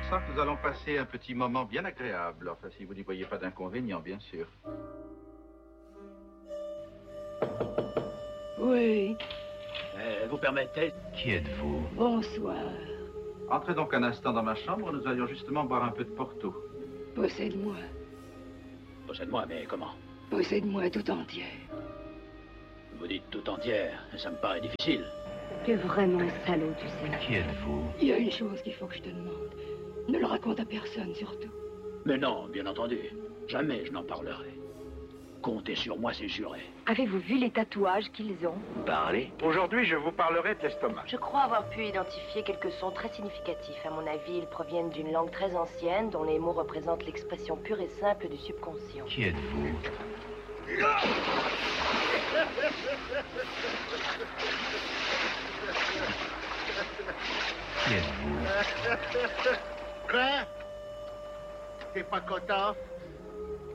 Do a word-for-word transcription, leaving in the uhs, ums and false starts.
sens que nous allons passer un petit moment bien agréable. Enfin, si vous n'y voyez pas d'inconvénient, bien sûr. Oui. Euh, vous permettez? Qui êtes-vous? Bonsoir. Entrez donc un instant dans ma chambre, nous allions justement boire un peu de Porto. Possède-moi. Possède-moi, mais comment? Possède-moi tout entière. Vous dites tout entière, ça me paraît difficile. Tu es vraiment un salaud, tu sais. Qui êtes-vous? Il y a une chose qu'il faut que je te demande. Ne le raconte à personne, surtout. Mais non, bien entendu. Jamais je n'en parlerai. Comptez sur moi, c'est juré. Avez-vous vu les tatouages qu'ils ont? Parlez. Aujourd'hui, je vous parlerai de l'estomac. Je crois avoir pu identifier quelques sons très significatifs. À mon avis, ils proviennent d'une langue très ancienne dont les mots représentent l'expression pure et simple du subconscient. Qui êtes-vous? Qui êtes-vous? Quoi? T'es pas content?